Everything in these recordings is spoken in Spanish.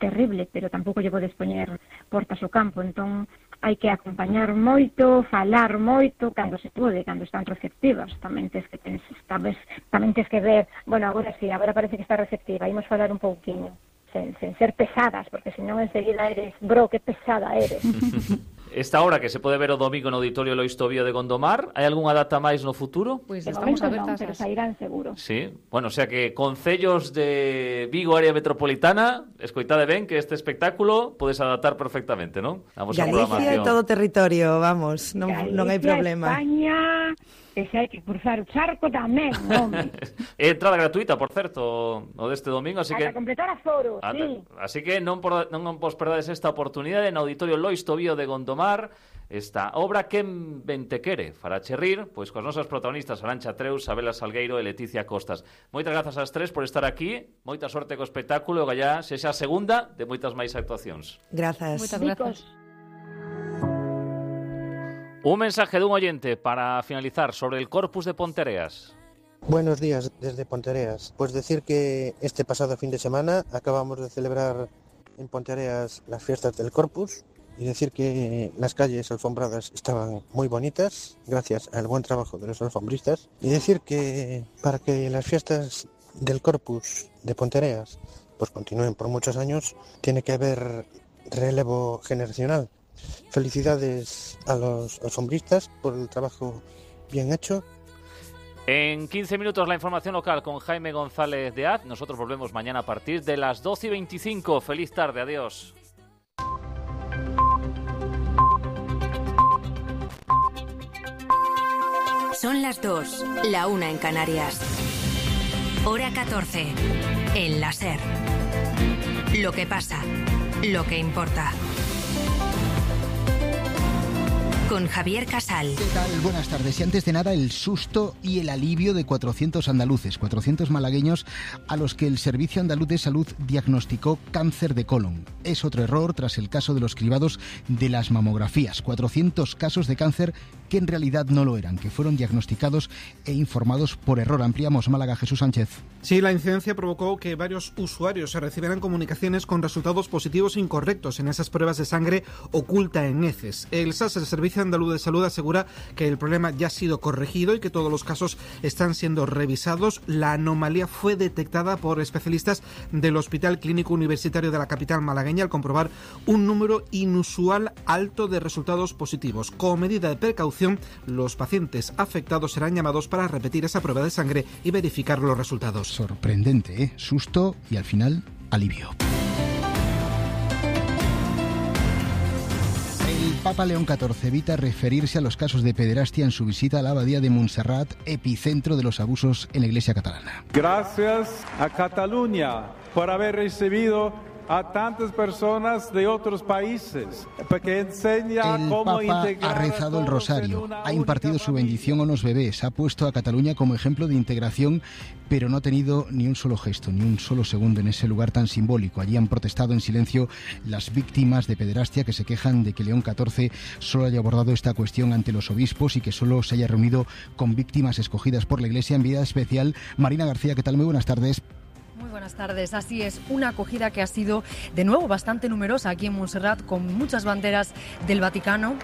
terrible, pero tampouco lle podes poñer portas ao campo, entón hai que acompañar moito, falar moito cando se pode, cando están receptivas. Tamén tes que ver, bueno, agora sí, agora parece que está receptiva, imos falar un pouquiño, sen ser pesadas, porque senón enseguida eres, bro, que pesada eres. Esta hora que se pode ver o domingo no Auditorio Lois Tobío de Gondomar, hai algunha data máis no futuro? Pois estamos abertas, pero sairán seguro. Sí, bueno, o sea que concellos de Vigo, área metropolitana, escoitade ben que este espectáculo podes adaptar perfectamente, non? Galicia e todo o territorio, vamos, non hai problema. España, que se hai que cruzar o charco tamén, home. É entrada gratuita, por certo, o deste domingo, así que... Para completar aforo, sí. Así que non vos perdades esta oportunidade no Auditorio Lois Tobío de Gondomar, esta obra Quen ben te quere, fará cherrir, pois coas nosas protagonistas Arantxa Treus, Sabela Salgueiro e Leticia Costas. Moitas grazas ás tres por estar aquí, moita sorte co espectáculo e gallá sexa a segunda de moitas máis actuacións. Grazas. Moitas grazas. Un mensaje dun oyente para finalizar sobre el Corpus de Pontereas. Buenos días desde Pontereas. Pues decir que este pasado fin de semana acabamos de celebrar en Pontereas las fiestas del Corpus y decir que las calles alfombradas estaban muy bonitas gracias al buen trabajo de los alfombristas y decir que para que las fiestas del Corpus de Pontereas pues continúen por muchos años tiene que haber relevo generacional. Felicidades a los alfombristas por el trabajo bien hecho. En 15 minutos la información local con Jaime González de Az. Nosotros volvemos mañana a partir de las 12:25. Feliz tarde, adiós. Son las 2, la 1 en Canarias. Hora 14, en la SER. Lo que pasa, lo que importa. Con Javier Casal. ¿Qué tal? Buenas tardes. Y antes de nada, el susto y el alivio de 400 andaluces, 400 malagueños a los que el Servicio Andaluz de Salud diagnosticó cáncer de colon. Es otro error tras el caso de los cribados de las mamografías. 400 casos de cáncer que en realidad no lo eran, que fueron diagnosticados e informados por error. Ampliamos Málaga, Jesús Sánchez. Sí, la incidencia provocó que varios usuarios se recibieran comunicaciones con resultados positivos incorrectos en esas pruebas de sangre oculta en heces. El SAS, el Servicio Andaluz de Salud, asegura que el problema ya ha sido corregido y que todos los casos están siendo revisados. La anomalía fue detectada por especialistas del Hospital Clínico Universitario de la capital malagueña al comprobar un número inusual alto de resultados positivos. Como medida de precaución, los pacientes afectados serán llamados para repetir esa prueba de sangre y verificar los resultados. Sorprendente, ¿eh? Susto y al final alivio. El Papa León XIV evita referirse a los casos de pederastia en su visita a la abadía de Montserrat, epicentro de los abusos en la Iglesia catalana. Gracias a Cataluña por haber recibido a tantas personas de otros países, porque enseña cómo integrar. El Papa ha rezado el rosario, ha impartido su bendición a los bebés, ha puesto a Cataluña como ejemplo de integración, pero no ha tenido ni un solo gesto, ni un solo segundo en ese lugar tan simbólico. Allí han protestado en silencio las víctimas de pederastia que se quejan de que León XIV solo haya abordado esta cuestión ante los obispos y que solo se haya reunido con víctimas escogidas por la Iglesia. Enviada especial, Marina García, ¿qué tal? Muy buenas tardes. Muy buenas tardes, así es, una acogida que ha sido de nuevo bastante numerosa aquí en Montserrat, con muchas banderas del Vaticano.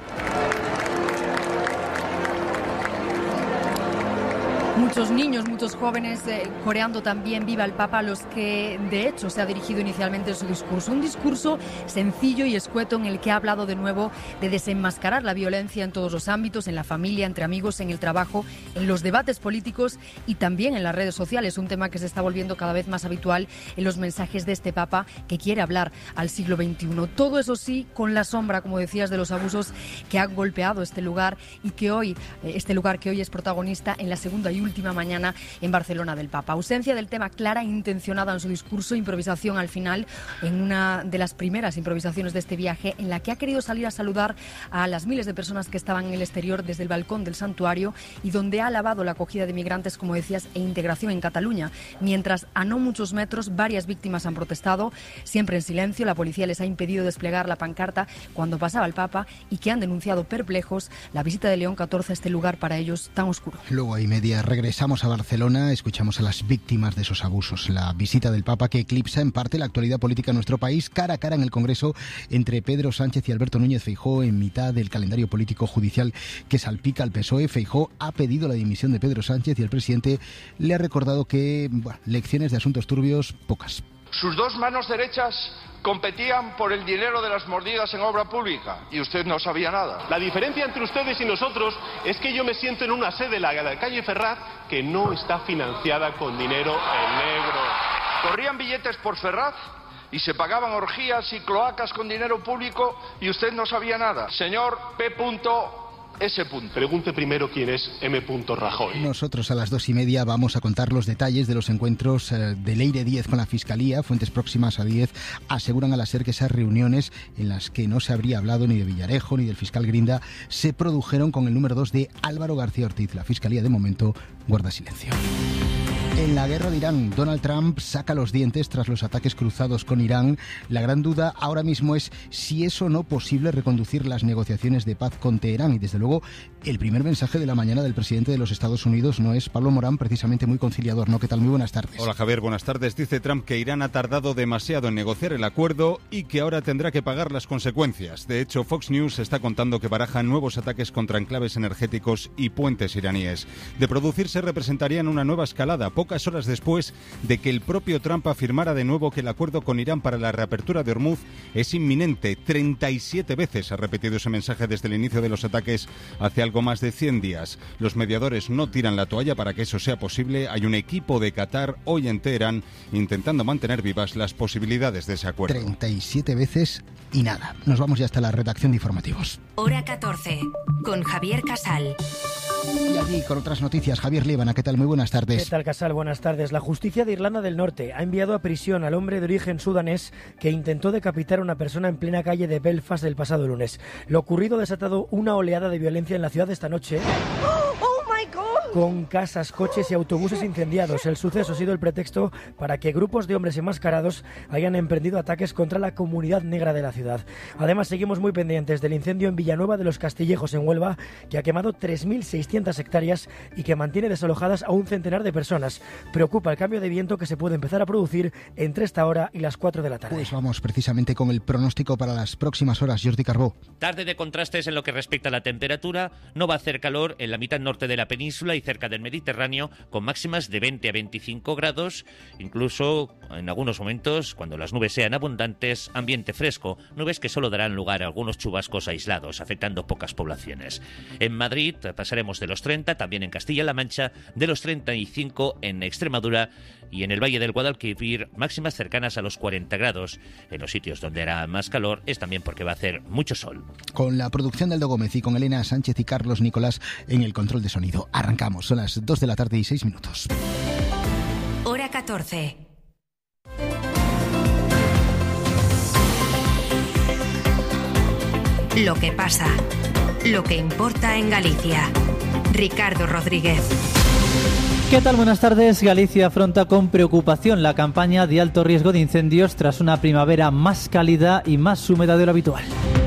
Muchos niños, muchos jóvenes coreando también Viva el Papa, a los que de hecho se ha dirigido inicialmente en su discurso. Un discurso sencillo y escueto en el que ha hablado de nuevo de desenmascarar la violencia en todos los ámbitos, en la familia, entre amigos, en el trabajo, en los debates políticos y también en las redes sociales, un tema que se está volviendo cada vez más habitual en los mensajes de este Papa que quiere hablar al siglo XXI. Todo eso sí, con la sombra, como decías, de los abusos que han golpeado este lugar y que hoy, es protagonista en la segunda y última mañana en Barcelona del Papa. Ausencia del tema clara e intencionada en su discurso, improvisación al final, en una de las primeras improvisaciones de este viaje, en la que ha querido salir a saludar a las miles de personas que estaban en el exterior desde el balcón del santuario y donde ha alabado la acogida de migrantes, como decías, e integración en Cataluña. Mientras a no muchos metros varias víctimas han protestado, siempre en silencio. La policía les ha impedido desplegar la pancarta cuando pasaba el Papa y que han denunciado perplejos la visita de León XIV a este lugar para ellos tan oscuro. Luego hay media regresamos a Barcelona, escuchamos a las víctimas de esos abusos. La visita del Papa que eclipsa en parte la actualidad política en nuestro país, cara a cara en el Congreso entre Pedro Sánchez y Alberto Núñez Feijóo en mitad del calendario político judicial que salpica al PSOE. Feijóo ha pedido la dimisión de Pedro Sánchez y el presidente le ha recordado que lecciones de asuntos turbios, pocas. Sus dos manos derechas competían por el dinero de las mordidas en obra pública y usted no sabía nada. La diferencia entre ustedes y nosotros es que yo me siento en una sede, la calle Ferraz, que no está financiada con dinero en negro. Corrían billetes por Ferraz y se pagaban orgías y cloacas con dinero público y usted no sabía nada. Señor P.S. Pregunte primero quién es M. Rajoy. Nosotros a las 2:30 vamos a contar los detalles de los encuentros de Leire Díez con la Fiscalía. Fuentes próximas a Díez aseguran a la SER que esas reuniones en las que no se habría hablado ni de Villarejo ni del fiscal Grinda se produjeron con el número 2 de Álvaro García Ortiz. La Fiscalía de momento guarda silencio. En la guerra de Irán, Donald Trump saca los dientes tras los ataques cruzados con Irán. La gran duda ahora mismo es si es o no posible reconducir las negociaciones de paz con Teherán. Y desde luego, el primer mensaje de la mañana del presidente de los Estados Unidos no es Pablo Morán, precisamente muy conciliador, ¿no? ¿Qué tal? Muy buenas tardes. Hola Javier, buenas tardes. Dice Trump que Irán ha tardado demasiado en negociar el acuerdo y que ahora tendrá que pagar las consecuencias. De hecho, Fox News está contando que barajan nuevos ataques contra enclaves energéticos y puentes iraníes. De producirse, representarían una nueva escalada, pocas horas después de que el propio Trump afirmara de nuevo que el acuerdo con Irán para la reapertura de Hormuz es inminente. 37 veces ha repetido ese mensaje desde el inicio de los ataques hace algo más de 100 días. Los mediadores no tiran la toalla para que eso sea posible. Hay un equipo de Qatar hoy en Teherán intentando mantener vivas las posibilidades de ese acuerdo. 37 veces y nada. Nos vamos ya hasta la redacción de informativos. Hora 14, con Javier Casal. Y allí con otras noticias, Javier Líbana, ¿qué tal? Muy buenas tardes. ¿Qué tal, Casal? Buenas tardes. La justicia de Irlanda del Norte ha enviado a prisión al hombre de origen sudanés que intentó decapitar a una persona en plena calle de Belfast el pasado lunes. Lo ocurrido ha desatado una oleada de violencia en la ciudad esta noche. Con casas, coches y autobuses incendiados. El suceso ha sido el pretexto para que grupos de hombres enmascarados hayan emprendido ataques contra la comunidad negra de la ciudad. Además, seguimos muy pendientes del incendio en Villanueva de los Castillejos, en Huelva, que ha quemado 3.600 hectáreas y que mantiene desalojadas a un centenar de personas. Preocupa el cambio de viento que se puede empezar a producir entre esta hora y las 4 de la tarde. Pues vamos precisamente con el pronóstico para las próximas horas. Jordi Carbó. Tarde de contrastes en lo que respecta a la temperatura. No va a hacer calor en la mitad norte de la península y cerca del Mediterráneo, con máximas de 20 a 25 grados, incluso en algunos momentos, cuando las nubes sean abundantes, ambiente fresco, nubes que solo darán lugar a algunos chubascos aislados, afectando pocas poblaciones. En Madrid pasaremos de los 30, también en Castilla-La Mancha, de los 35 en Extremadura y en el Valle del Guadalquivir, máximas cercanas a los 40 grados. En los sitios donde hará más calor es también porque va a hacer mucho sol. Con la producción de Aldo Gómez y con Elena Sánchez y Carlos Nicolás en el control de sonido. Arrancamos, son las 2 de la tarde y 6 minutos. Hora 14. Lo que pasa, lo que importa en Galicia. Ricardo Rodríguez. ¿Qué tal? Buenas tardes. Galicia afronta con preocupación la campaña de alto riesgo de incendios tras una primavera más cálida y más húmeda de lo habitual.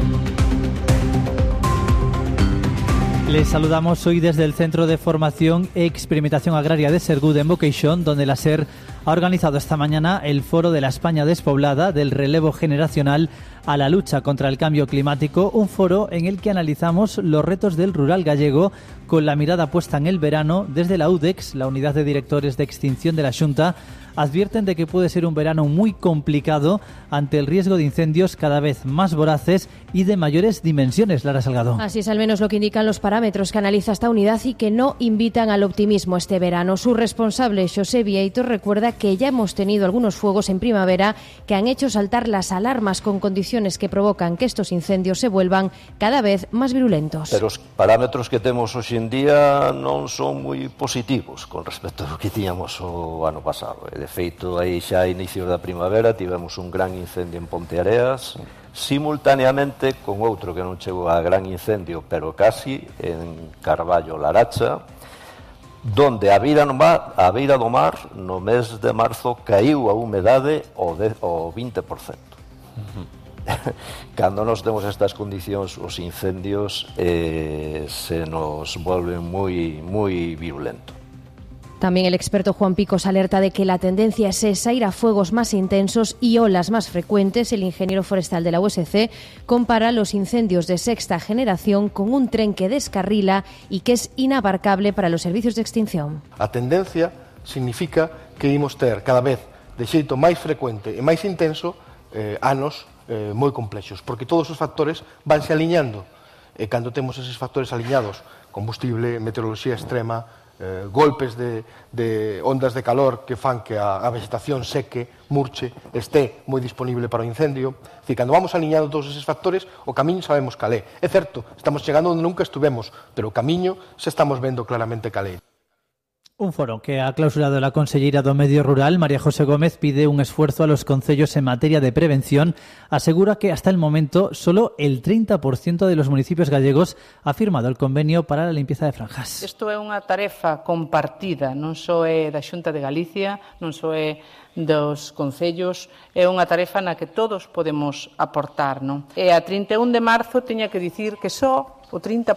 Les saludamos hoy desde el Centro de Formación e Experimentación Agraria de Sergud en Boqueixón, donde la SER ha organizado esta mañana el Foro de la España Despoblada del Relevo Generacional a la lucha contra el cambio climático, un foro en el que analizamos los retos del rural gallego con la mirada puesta en el verano. Desde la UDEX, la Unidad de Directores de Extinción de la Xunta, advierten de que puede ser un verano muy complicado ante el riesgo de incendios cada vez más voraces y de mayores dimensiones. Lara Salgado. Así es al menos lo que indican los parámetros que analiza esta unidad y que no invitan al optimismo este verano. Su responsable, José Vieito, recuerda que ya hemos tenido algunos fuegos en primavera que han hecho saltar las alarmas con condiciones que provocan que estos incendios se vuelvan cada vez más virulentos. Pero os parámetros que temos hoxe en día non son moi positivos con respecto ao que tiñamos o ano pasado. De feito, aí xa a inicios da primavera tivemos un gran incendio en Ponteareas, simultaneamente con outro que non chegou a gran incendio, pero casi, en Carballo, Laracha, donde a beira do mar, no mes de marzo, caíu a humedade o 20%. Cando nos temos estas condicións, os incendios se nos volven moi virulentos. También el experto Juan Picos alerta de que la tendencia es esa, ir a fuegos más intensos y olas más frecuentes. El ingeniero forestal de la USC compara los incendios de sexta generación con un tren que descarrila y que es inabarcable para los servicios de extinción. A tendencia significa que imos ter cada vez de xeito máis frecuente e máis intenso anos moi complexos, porque todos os factores vanse aliñando. E cando temos eses factores aliñados, combustible, meteoroloxía extrema, golpes de ondas de calor que fan que a vegetación seque, murche, esté moi disponible para o incendio. É dicir, cando vamos aliñando todos eses factores, o camiño sabemos cal é. É certo, estamos chegando onde nunca estuvemos, pero o camiño se estamos vendo claramente cal é. Un foro que ha clausurado la conselleira do Medio Rural, María José Gómez, pide un esfuerzo a los concellos en materia de prevención. Asegura que hasta el momento solo el 30% de los municipios gallegos ha firmado el convenio para la limpieza de franjas. Isto é unha tarefa compartida, non só é da Xunta de Galicia, non só é dos concellos, é unha tarefa na que todos podemos aportar, non? E a 31 de marzo teña que dicir que só o 30%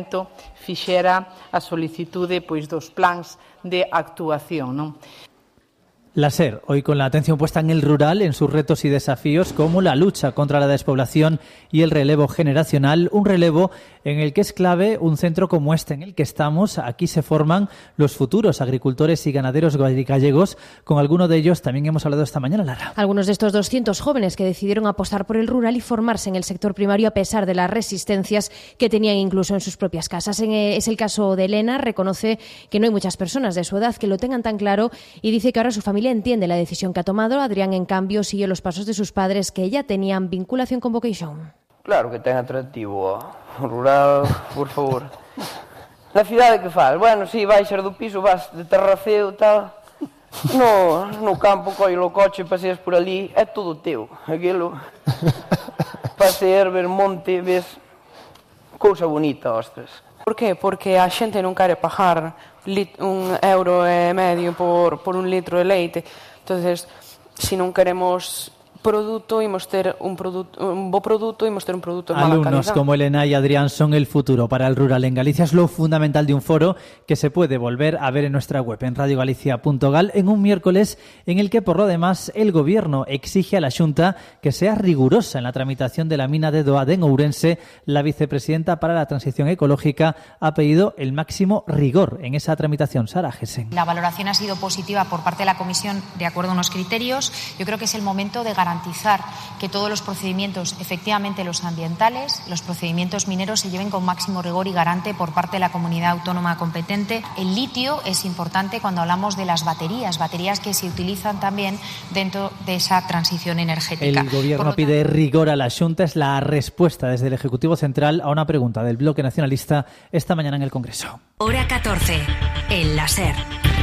fixera a solicitude pois dos plans de actuación, non? La SER, hoy con la atención puesta en el rural, en sus retos y desafíos como la lucha contra la despoblación y el relevo generacional, un relevo en el que es clave un centro como este en el que estamos. Aquí se forman los futuros agricultores y ganaderos gallegos. Con alguno de ellos también hemos hablado esta mañana, Lara. Algunos de estos 200 jóvenes que decidieron apostar por el rural y formarse en el sector primario a pesar de las resistencias que tenían incluso en sus propias casas. Es el caso de Elena, reconoce que no hay muchas personas de su edad que lo tengan tan claro y dice que ahora su familia entiende la decisión que ha tomado. Adrián, en cambio, sigue los pasos de sus padres que ya tenían vinculación con Vocation. Claro que ten atractivo o rural, por favor. Na cidade que faz? Bueno, si, baixas do piso, vas de terraceo e tal. No campo, collo o coche, paseas por ali, é todo teu. Aquilo, pasear, ver monte, ves cousa bonita, ostras. Por qué? Porque a xente non quere pagar €1,5 por un litro de leite. Entonces, se non queremos produto, imos ter un bo produto, imos ter un produto de mala calidad. Alumnos como Elena y Adrián son el futuro para el rural en Galicia. Es lo fundamental de un foro que se puede volver a ver en nuestra web, en radiogalicia.gal, en un miércoles en el que, por lo demás, el Gobierno exige a la Xunta que sea rigurosa en la tramitación de la mina de Doade en Ourense. La vicepresidenta para la Transición Ecológica ha pedido el máximo rigor en esa tramitación. Sara Gesen. La valoración ha sido positiva por parte de la Comisión de acuerdo a unos criterios. Yo creo que es el momento de garantizar que todos los procedimientos, efectivamente los ambientales, los procedimientos mineros, se lleven con máximo rigor y garante por parte de la comunidad autónoma competente. El litio es importante cuando hablamos de las baterías que se utilizan también dentro de esa transición energética. El Gobierno pide rigor a la Xunta. Es la respuesta desde el Ejecutivo Central a una pregunta del Bloque Nacionalista esta mañana en el Congreso. Hora 14, en la SER.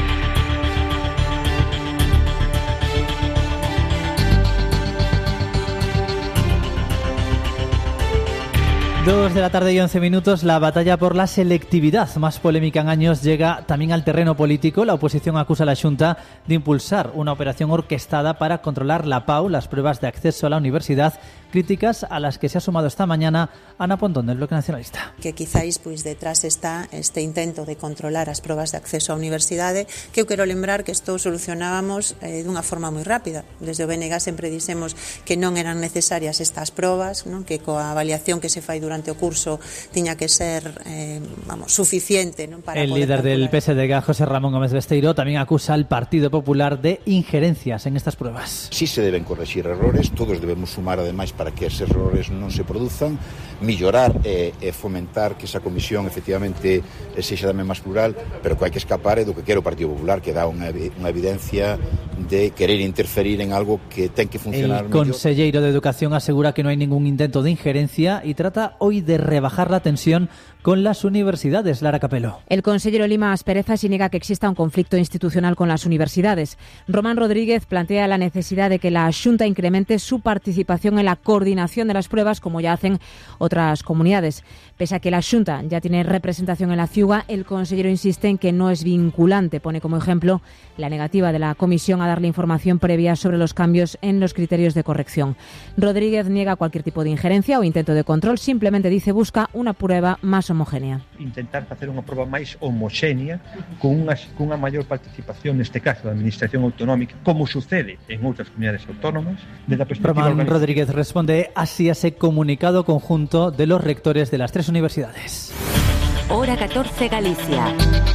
2 de la tarde y 11 minutos. La batalla por la selectividad más polémica en años llega también al terreno político. La oposición acusa a la Xunta de impulsar una operación orquestada para controlar la PAU, las pruebas de acceso a la universidad. Críticas a las que se ha sumado esta mañana Ana Pontón, del Bloque Nacionalista. Que quizáis detrás está este intento de controlar as probas de acceso á universidade, que eu quero lembrar que isto solucionábamos dunha forma moi rápida. Desde o BNG sempre dixemos que non eran necesarias estas probas, non? Que coa avaliación que se fai durante o curso tiña que ser suficiente, non? Para el líder del PSDG, José Ramón Gómez Besteiro, también acusa al Partido Popular de injerencias en estas pruebas. Sí se deben corregir errores, todos debemos sumar ademais para que esos errores non se produzan, mellorar e fomentar que esa comisión efectivamente sexa tamén máis plural, pero que hai que escapar é do que quere o Partido Popular, que dá unha evidencia de querer interferir en algo que ten que funcionar. El conselleiro de Educación asegura que no hay ningún intento de injerencia y trata hoy de rebajar la tensión con las universidades. Lara Capelo. El consejero Lima Aspereza sí niega que exista un conflicto institucional con las universidades. Román Rodríguez plantea la necesidad de que la Xunta incremente su participación en la coordinación de las pruebas, como ya hacen otras comunidades. Pese a que la Xunta ya tiene representación en la CIUGA, el consejero insiste en que no es vinculante. Pone como ejemplo la negativa de la Comisión a darle información previa sobre los cambios en los criterios de corrección. Rodríguez niega cualquier tipo de injerencia o intento de control, simplemente dice busca una prueba más homogénea. Intentar facer unha proba máis homogénea con unha maior participación, neste caso, da Administración Autonómica, como sucede en outras comunidades autónomas. Román Rodríguez responde así a ese comunicado conjunto de los rectores de las 3 universidades. Hora 14 Galicia.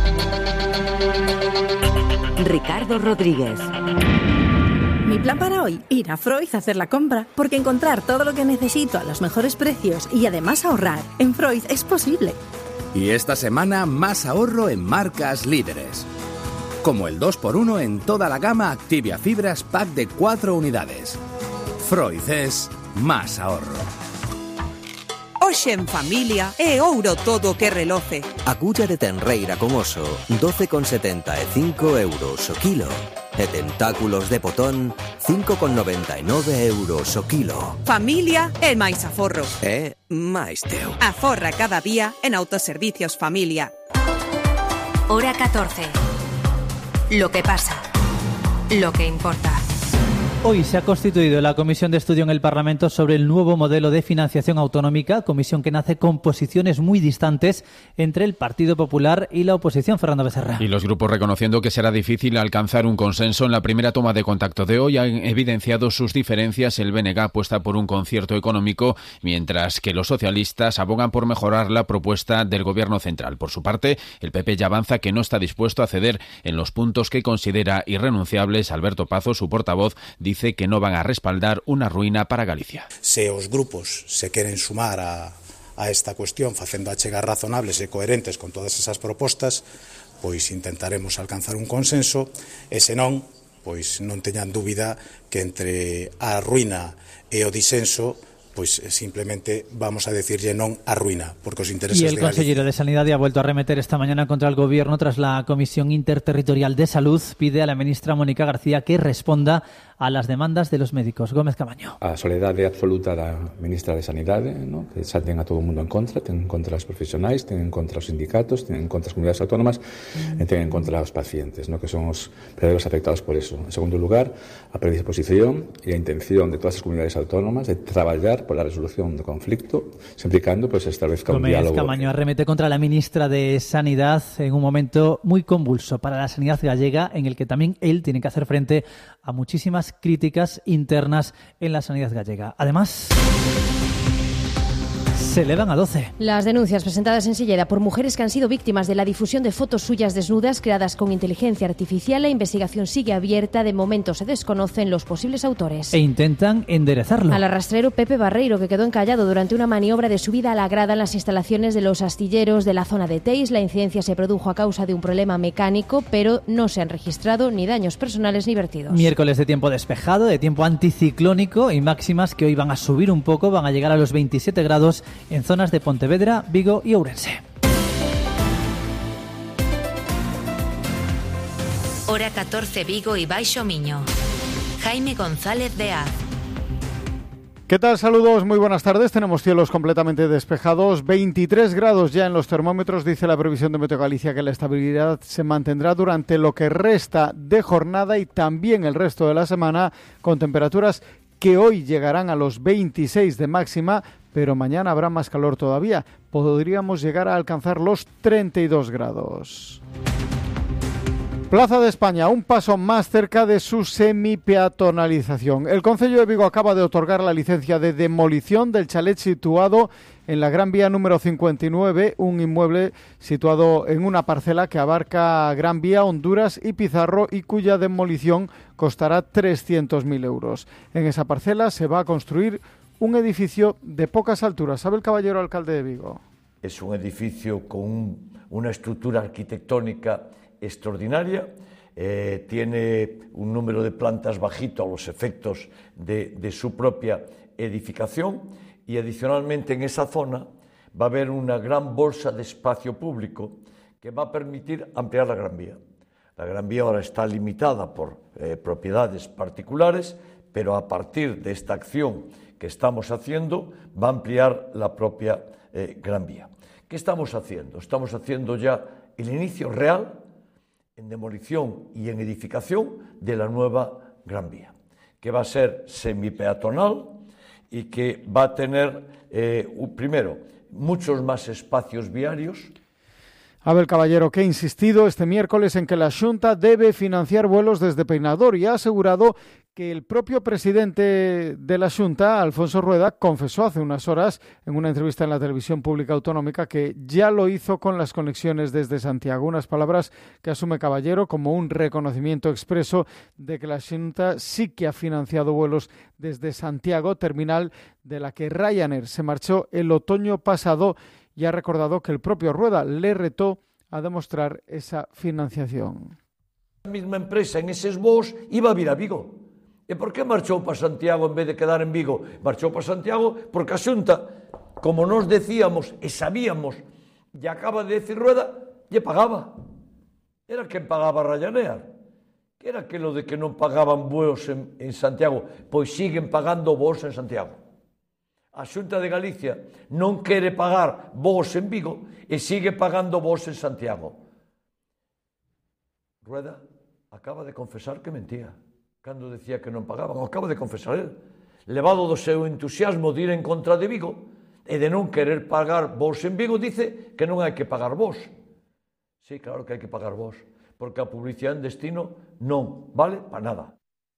Ricardo Rodríguez. Mi plan para hoy, ir a Freud a hacer la compra, porque encontrar todo lo que necesito a los mejores precios y además ahorrar en Freud es posible. Y esta semana más ahorro en marcas líderes. Como el 2x1 en toda la gama Activia Fibras Pack de 4 unidades. Freud es más ahorro. Hoxe en familia é ouro todo o que reloce. Agulla de tenreira con oso, 12,75 euros o kilo. E tentáculos de potón, 5,99 euros o kilo. Familia é máis aforro. É máis teu. Aforra cada día en Autoservicios Familia. Hora 14. Lo que pasa. Lo que importa. Hoy se ha constituido la Comisión de Estudio en el Parlamento sobre el nuevo modelo de financiación autonómica, comisión que nace con posiciones muy distantes entre el Partido Popular y la oposición. Fernando Becerra. Y los grupos, reconociendo que será difícil alcanzar un consenso en la primera toma de contacto de hoy, han evidenciado sus diferencias. El BNG apuesta por un concierto económico, mientras que los socialistas abogan por mejorar la propuesta del Gobierno central. Por su parte, el PP ya avanza que no está dispuesto a ceder en los puntos que considera irrenunciables. Alberto Pazo, su portavoz, dice que no van a respaldar una ruina para Galicia. Se os grupos se queren sumar a esta cuestión facendo achegas razonables e coherentes con todas esas propostas, pois intentaremos alcanzar un consenso e senón, pois non teñan dúbida que entre a ruina e o disenso pues simplemente vamos a decirle non a ruina, porque os intereses de Galicia. Y el consejero de Sanidad ha vuelto a arremeter esta mañana contra el Gobierno tras la Comisión Interterritorial de Salud. Pide a la ministra Mónica García que responda a las demandas de los médicos. Gómez Camaño. A soledade absoluta da ministra de Sanidade, ¿no? Que salten a todo o mundo en contra, ten en contra os profesionais, ten en contra os sindicatos, ten en contra as comunidades autónomas e ten en contra os pacientes, ¿no? Que son os verdadeiros afectados por eso. En segundo lugar, a predisposición e a intención de todas as comunidades autónomas de traballar por la resolución do conflicto, sempre e cando pues, establezca un diálogo. Gómez Camaño arremete contra la ministra de Sanidad en un momento muy convulso para la sanidad gallega, en el que también él tiene que hacer frente a muchísimas críticas internas en la sanidad gallega. Además, se elevan a 12. Las denuncias presentadas en Silleda por mujeres que han sido víctimas de la difusión de fotos suyas desnudas creadas con inteligencia artificial. La investigación sigue abierta. De momento se desconocen los posibles autores. E intentan enderezarlo. Al arrastrero Pepe Barreiro, que quedó encallado durante una maniobra de subida a la grada en las instalaciones de los astilleros de la zona de Teis. La incidencia se produjo a causa de un problema mecánico, pero no se han registrado ni daños personales ni vertidos. Miércoles de tiempo despejado, de tiempo anticiclónico y máximas que hoy van a subir un poco, van a llegar a los 27 grados en zonas de Pontevedra, Vigo y Ourense. Hora 14 Vigo y Baixo Miño. Jaime González de Az. ¿Qué tal? Saludos, muy buenas tardes. Tenemos cielos completamente despejados, 23 grados ya en los termómetros. Dice la previsión de Meteo Galicia que la estabilidad se mantendrá durante lo que resta de jornada y también el resto de la semana, con temperaturas que hoy llegarán a los 26 de máxima, pero mañana habrá más calor todavía. Podríamos llegar a alcanzar los 32 grados. Plaza de España, un paso más cerca de su semipeatonalización. El Concello de Vigo acaba de otorgar la licencia de demolición del chalet situado en la Gran Vía número 59, un inmueble situado en una parcela que abarca Gran Vía, Honduras y Pizarro y cuya demolición costará 300.000 euros. En esa parcela se va a construir un edificio de pocas alturas. ¿Sabe el caballero alcalde de Vigo? Es un edificio con una estructura arquitectónica extraordinaria, tiene un número de plantas bajito a los efectos de su propia edificación y adicionalmente en esa zona va a haber una gran bolsa de espacio público que va a permitir ampliar la Gran Vía. La Gran Vía ahora está limitada por propiedades particulares, pero a partir de esta acción que estamos haciendo va a ampliar la propia Gran Vía. ¿Qué estamos haciendo? Estamos haciendo ya el inicio real en demolición y en edificación de la nueva Gran Vía, que va a ser semipeatonal y que va a tener, primero, muchos más espacios viarios. Abel Caballero, que ha insistido este miércoles en que la Xunta debe financiar vuelos desde Peinador y ha asegurado que el propio presidente de la Xunta, Alfonso Rueda, confesó hace unas horas en una entrevista en la televisión pública autonómica que ya lo hizo con las conexiones desde Santiago. Unas palabras que asume Caballero como un reconocimiento expreso de que la Xunta sí que ha financiado vuelos desde Santiago, terminal de la que Ryanair se marchó el otoño pasado, y ha recordado que el propio Rueda le retó a demostrar esa financiación. La misma empresa en esos voos iba a vir a Vigo. E por que marchou para Santiago en vez de quedar en Vigo? Marchou para Santiago porque a Xunta, como nos decíamos e sabíamos, e acaba de decir Rueda, lle pagaba. Era quen pagaba a Ryanair. Que era aquilo de que non pagaban voos en Santiago? Pois siguen pagando voos en Santiago. A Xunta de Galicia non quere pagar voos en Vigo e sigue pagando voos en Santiago. Rueda acaba de confesar que mentía cando decía que non pagaban. Acaba de confesar él. Levado do seu entusiasmo de ir en contra de Vigo e de non querer pagar voos en Vigo, dice que non hai que pagar voos. Sí, claro que hai que pagar voos, porque a publicidade en destino non vale para nada.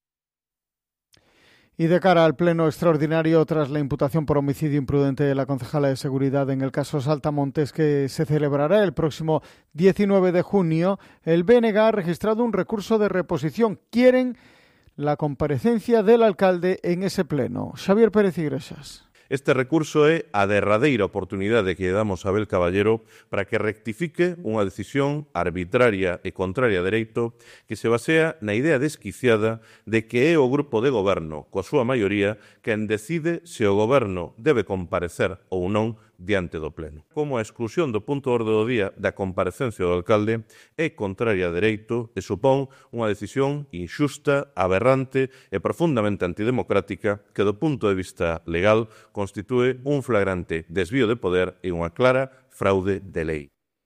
Y de cara al pleno extraordinario, tras la imputación por homicidio imprudente de la concejala de Seguridad en el caso Saltamontes, que se celebrará el próximo 19 de junio, el BNG ha registrado un recurso de reposición. Quieren la comparecencia del alcalde en ese pleno. Xavier Pérez Iglesias. Este recurso é a derradeira oportunidade que lle damos a Abel Caballero para que rectifique unha decisión arbitraria e contraria a dereito que se basea na idea desquiciada de que é o grupo de goberno, coa súa maioría, quen decide se o goberno debe comparecer ou non diante do pleno. Como a exclusión do punto de orde do día da comparecencia do alcalde é contraria a dereito e supón unha decisión injusta, aberrante e profundamente antidemocrática que do punto de vista legal constitúe un flagrante desvío de poder e unha clara fraude de lei.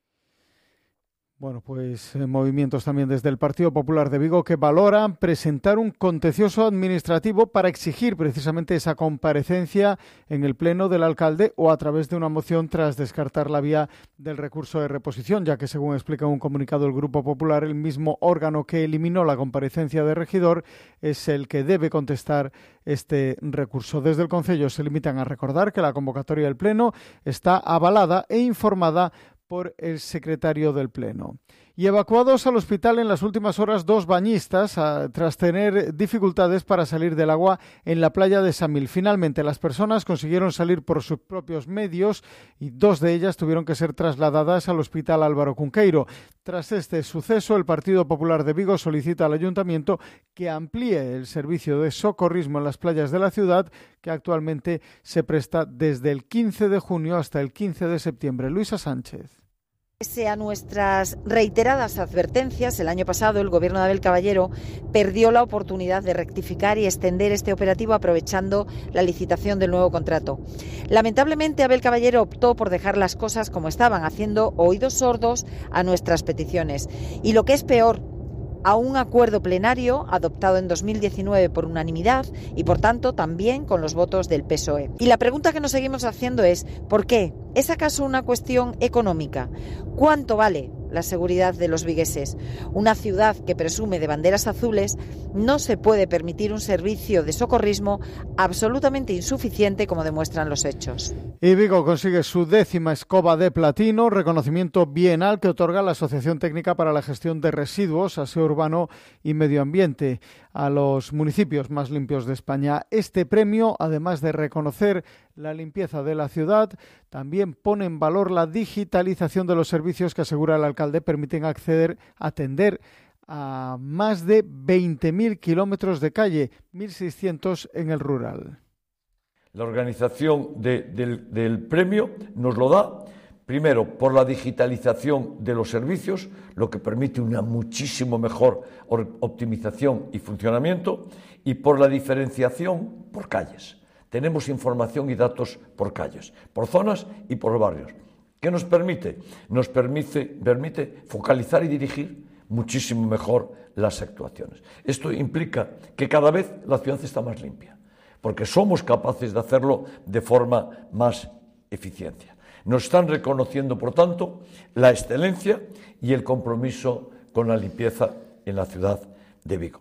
Bueno, pues movimientos también desde el Partido Popular de Vigo que valoran presentar un contencioso administrativo para exigir precisamente esa comparecencia en el pleno del alcalde o a través de una moción tras descartar la vía del recurso de reposición, ya que según explica un comunicado el Grupo Popular, el mismo órgano que eliminó la comparecencia de regidor es el que debe contestar este recurso. Desde el Concello se limitan a recordar que la convocatoria del pleno está avalada e informada por el secretario del Pleno. Y evacuados al hospital en las últimas horas 2 bañistas tras tener dificultades para salir del agua en la playa de Samil. Finalmente las personas consiguieron salir por sus propios medios y 2 de ellas tuvieron que ser trasladadas al hospital Álvaro Cunqueiro. Tras este suceso, el Partido Popular de Vigo solicita al Ayuntamiento que amplíe el servicio de socorrismo en las playas de la ciudad, que actualmente se presta desde el 15 de junio hasta el 15 de septiembre. Luisa Sánchez. Pese a nuestras reiteradas advertencias, el año pasado el Gobierno de Abel Caballero perdió la oportunidad de rectificar y extender este operativo aprovechando la licitación del nuevo contrato. Lamentablemente, Abel Caballero optó por dejar las cosas como estaban, haciendo oídos sordos a nuestras peticiones. Y lo que es peor, a un acuerdo plenario adoptado en 2019 por unanimidad y, por tanto, también con los votos del PSOE. Y la pregunta que nos seguimos haciendo es ¿por qué? ¿Es acaso una cuestión económica? ¿Cuánto vale la seguridad de los vigueses? Una ciudad que presume de banderas azules no se puede permitir un servicio de socorrismo absolutamente insuficiente, como demuestran los hechos. Y Vigo consigue su 10ª escoba de platino, reconocimiento bienal que otorga la Asociación Técnica para la Gestión de Residuos, Aseo Urbano y Medio Ambiente a los municipios más limpios de España. Este premio, además de reconocer la limpieza de la ciudad, también pone en valor la digitalización de los servicios que, asegura el alcalde, permiten atender a más de 20.000 kilómetros de calle, 1.600 en el rural. La organización del premio nos lo da, primero, por la digitalización de los servicios, lo que permite una muchísimo mejor optimización y funcionamiento, y por la diferenciación por calles. Tenemos información y datos por calles, por zonas y por barrios. ¿Qué nos permite? Nos permite focalizar y dirigir muchísimo mejor las actuaciones. Esto implica que cada vez la ciudad está más limpia, porque somos capaces de hacerlo de forma más eficiente. Nos están reconociendo, por tanto, la excelencia y el compromiso con la limpieza en la ciudad de Vigo.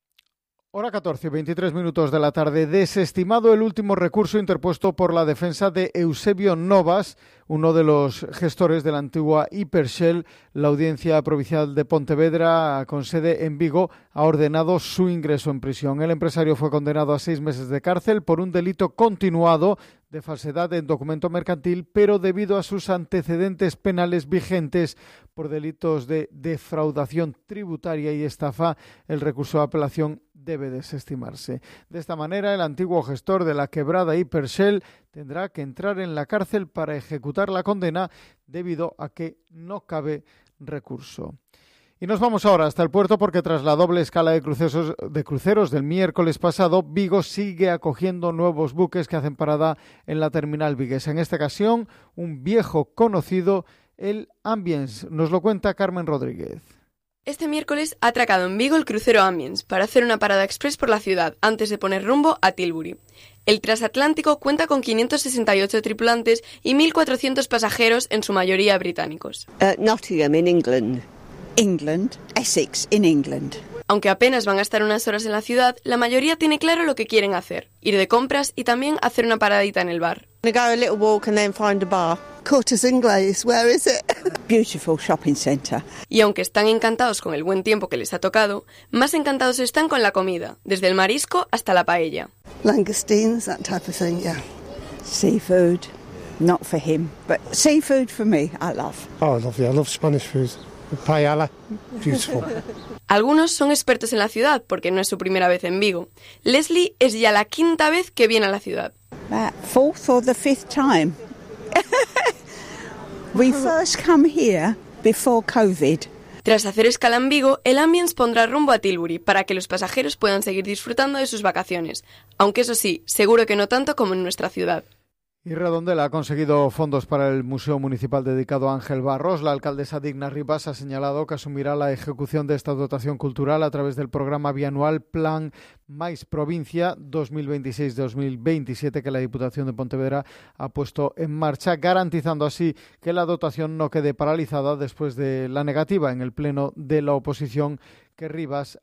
Hora 14, 23 minutos de la tarde. Desestimado el último recurso interpuesto por la defensa de Eusebio Novas, uno de los gestores de la antigua Hipershell. La Audiencia Provincial de Pontevedra, con sede en Vigo, ha ordenado su ingreso en prisión. El empresario fue condenado a 6 meses de cárcel por un delito continuado de falsedad en documento mercantil, pero debido a sus antecedentes penales vigentes por delitos de defraudación tributaria y estafa, el recurso de apelación debe desestimarse. De esta manera, el antiguo gestor de la quebrada Hipershell tendrá que entrar en la cárcel para ejecutar la condena debido a que no cabe recurso. Y nos vamos ahora hasta el puerto porque tras la doble escala de cruceros del miércoles pasado, Vigo sigue acogiendo nuevos buques que hacen parada en la terminal viguesa. En esta ocasión, un viejo conocido, el Ambience. Nos lo cuenta Carmen Rodríguez. Este miércoles ha atracado en Vigo el crucero Ambience para hacer una parada express por la ciudad antes de poner rumbo a Tilbury. El transatlántico cuenta con 568 tripulantes y 1.400 pasajeros, en su mayoría británicos. Nottingham, in England. England, Essex, in England. Aunque apenas van a estar unas horas en la ciudad, la mayoría tiene claro lo que quieren hacer: ir de compras y también hacer una paradita en el bar. Go a little walk and then find a bar. Cortes Ingles, where is it? Beautiful shopping centre. Y aunque están encantados con el buen tiempo que les ha tocado, más encantados están con la comida, desde el marisco hasta la paella. Langoustines, that type of thing, yeah. Seafood, not for him, but seafood for me, I love. Oh, lovely, I love Spanish food. Paella, beautiful. Algunos son expertos en la ciudad porque no es su primera vez en Vigo. Leslie es ya la 5ª vez que viene a la ciudad. Fourth or the fifth time. We first come here before COVID. Tras hacer escala en Vigo, el Ambience pondrá rumbo a Tilbury para que los pasajeros puedan seguir disfrutando de sus vacaciones. Aunque eso sí, seguro que no tanto como en nuestra ciudad. Y Redondela ha conseguido fondos para el Museo Municipal dedicado a Ángel Barros. La alcaldesa Digna Ribas ha señalado que asumirá la ejecución de esta dotación cultural a través del programa bianual Plan Mais Provincia 2026-2027 que la Diputación de Pontevedra ha puesto en marcha, garantizando así que la dotación no quede paralizada después de la negativa en el Pleno de la oposición que Ribas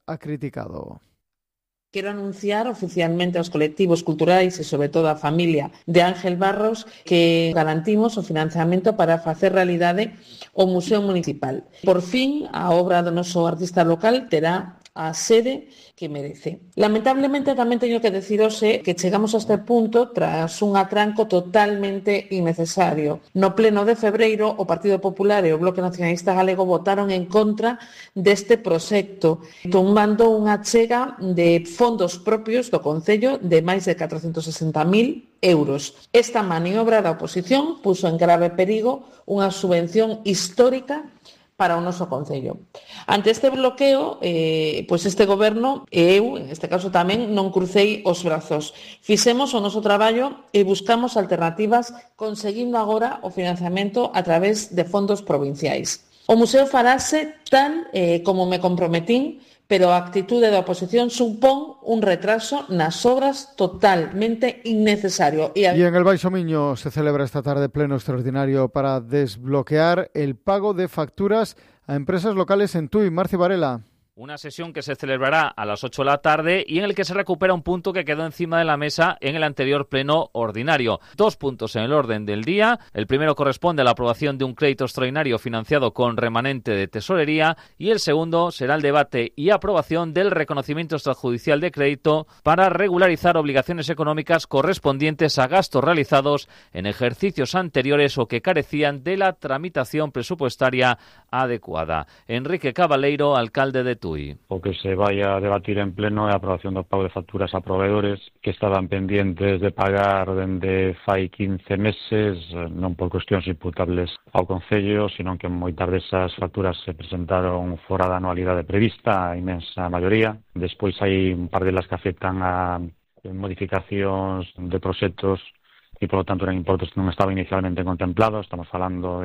ha criticado. Quero anunciar oficialmente aos colectivos culturais e, sobre todo, a familia de Ángel Barros que garantimos o financiamento para facer realidade o Museo Municipal. Por fin, a obra do noso artista local terá a sede que merece. Lamentablemente, tamén teño que deciros que chegamos a este punto tras un atranco totalmente innecesario. No pleno de febreiro, o Partido Popular e o Bloque Nacionalista Galego votaron en contra deste proxecto, tumbando unha chega de fondos propios do Concello de máis de 460.000 euros. Esta maniobra da oposición puso en grave perigo unha subvención histórica para o noso Concello. Ante este bloqueo, pois este goberno, e eu, en este caso tamén, non crucei os brazos. Fixemos o noso traballo e buscamos alternativas, conseguindo agora o financiamento a través de fondos provinciais. O museo farase tal como me comprometín, pero a actitude da oposición supón un retraso nas obras totalmente innecesario. Y en el Baixo Miño se celebra esta tarde pleno extraordinario para desbloquear el pago de facturas a empresas locales en Tui. Marci Varela. Una sesión que se celebrará a las 8 de la tarde y en el que se recupera un punto que quedó encima de la mesa en el anterior pleno ordinario. 2 puntos en el orden del día. El primero corresponde a la aprobación de un crédito extraordinario financiado con remanente de tesorería y el segundo será el debate y aprobación del reconocimiento extrajudicial de crédito para regularizar obligaciones económicas correspondientes a gastos realizados en ejercicios anteriores o que carecían de la tramitación presupuestaria adecuada. Enrique Cabaleiro, alcalde de Tui. O que se vai a debatir en pleno é a aprobación do pago de facturas a proveedores que estaban pendientes de pagar dende fai 15 meses, non por cuestións imputables ao Concello, sino que moitas desas facturas se presentaron fora da anualidade prevista, a inmensa maioría. Despois hai un par delas que afectan a modificacións de proxectos e, polo tanto, eran importes que non estaban inicialmente contemplados. Estamos falando de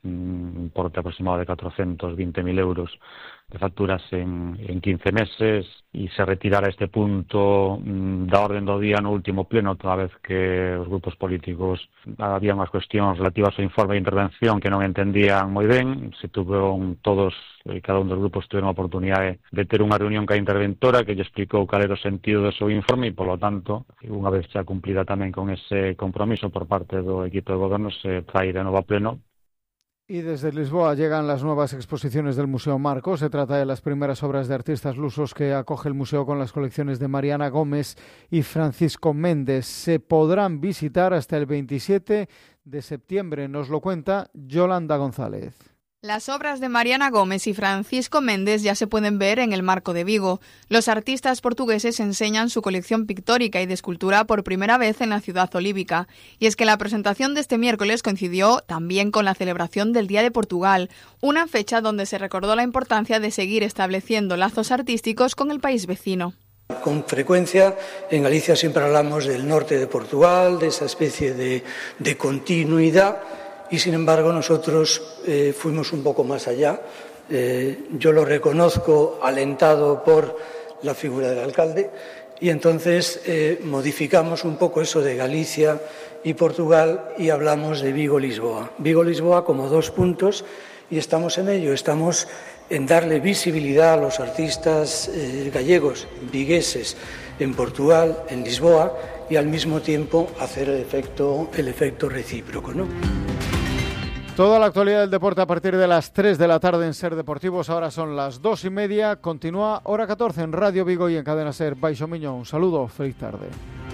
un importe aproximado de 420.000 euros de facturas en 15 meses, e se retirara este punto da orden do día no último pleno, toda vez que os grupos políticos había unhas cuestións relativas ao informe de intervención que non entendían moi ben. Se tuveron todos e cada un dos grupos tiveron a oportunidade de ter unha reunión ca interventora que lle explicou cal era o sentido do seu informe, e polo tanto, unha vez xa cumplida tamén con ese compromiso por parte do equipo de goberno, se trai de novo a pleno. Y desde Lisboa llegan las nuevas exposiciones del Museo Marco. Se trata de las primeras obras de artistas lusos que acoge el museo con las colecciones de Mariana Gómez y Francisco Méndez. Se podrán visitar hasta el 27 de septiembre. Nos lo cuenta Yolanda González. Las obras de Mariana Gómez y Francisco Méndez ya se pueden ver en el Marco de Vigo. Los artistas portugueses enseñan su colección pictórica y de escultura por primera vez en la ciudad olívica. Y es que la presentación de este miércoles coincidió también con la celebración del Día de Portugal, una fecha donde se recordó la importancia de seguir estableciendo lazos artísticos con el país vecino. Con frecuencia en Galicia siempre hablamos del norte de Portugal, de esa especie de continuidad. Y sin embargo nosotros fuimos un poco más allá. Yo lo reconozco alentado por la figura del alcalde y entonces modificamos un poco eso de Galicia y Portugal y hablamos de Vigo-Lisboa. Vigo-Lisboa como 2 puntos y estamos en ello, estamos en darle visibilidad a los artistas gallegos, vigueses en Portugal, en Lisboa y al mismo tiempo hacer el efecto recíproco, ¿no? Toda la actualidad del deporte a partir de las 3 de la tarde en Ser Deportivos. Ahora son las 2:30. Continúa Hora 14 en Radio Vigo y en Cadena Ser. Baixo Miñón. Un saludo. Feliz tarde.